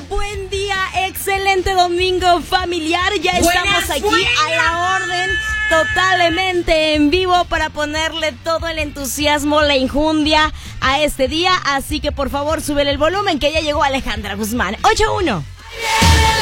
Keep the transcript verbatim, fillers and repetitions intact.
buen día, excelente domingo familiar. Ya estamos Buenas, aquí buenas. a la orden, totalmente en vivo para ponerle todo el entusiasmo, la injundia a este día. Así que por favor, súbele el volumen que ya llegó Alejandra Guzmán. ocho uno.